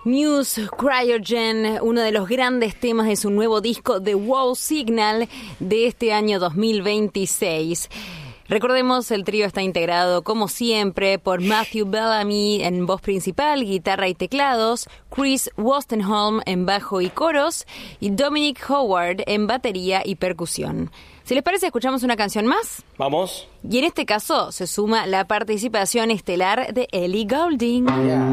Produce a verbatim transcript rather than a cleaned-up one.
Muse, Cryogen, uno de los grandes temas de su nuevo disco The Wow Signal de este año dos mil veintiséis. Recordemos, el trío está integrado, como siempre, por Matthew Bellamy en voz principal, guitarra y teclados, Chris Wostenholm en bajo y coros, y Dominic Howard en batería y percusión. Si les parece, escuchamos una canción más. Vamos. Y en este caso se suma la participación estelar de Ellie Goulding. Yeah.